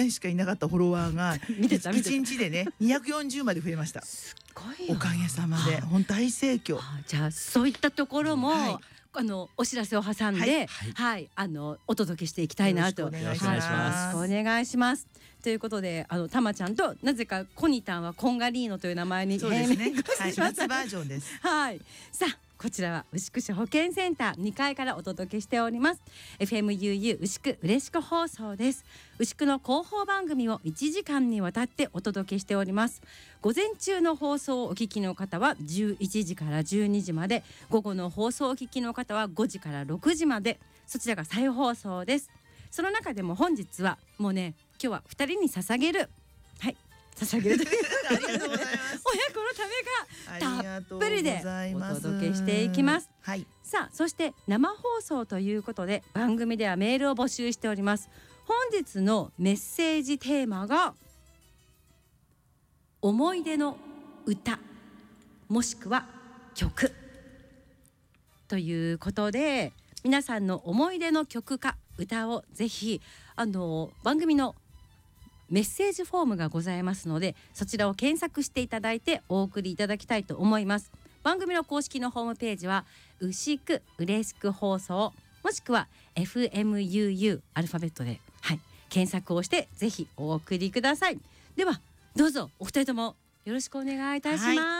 人しかいなかったフォロワーが見てた 1日でね240まで増えました。 すごいよ。 おかげさまで本当大盛況。 じゃあそういったところも、 はいお知らせを挟んはで、 いはいお届けしていきたいなと。 よろしくお願いしはいます。 よろしくお願いします。ということでたまちゃんとなぜかコニタンはコンガリーノという名前にそうですね。 変更はい、 しました。 夏バージョンです。 はいさあこちらは牛久市保健センター2階からお届けしております FMUU 牛久嬉しく放送です。牛久の広報番組を1時間にわたってお届けしております。午前中の放送をお聞きの方は11時から12時まで、午後の放送をお聞きの方は5時から6時まで、そちらが再放送です。その中でも本日はもうね今日は2人に捧げる捧げるというありがとうございます。 親子のためがたっぷりでおます届けしていきます。 はい。 さあそして生放送ということで番組ではメールを募集しております。本日のメッセージテーマが思い出の歌もしくは曲ということで、皆さんの思い出の曲か歌をぜひ番組のメッセージフォームがございますので、そちらを検索していただいてお送りいただきたいと思います。番組の公式のホームページは牛久うれしく放送もしくは FMUU アルファベットで、検索をしてぜひお送りください。ではどうぞお二人ともよろしくお願いいたします。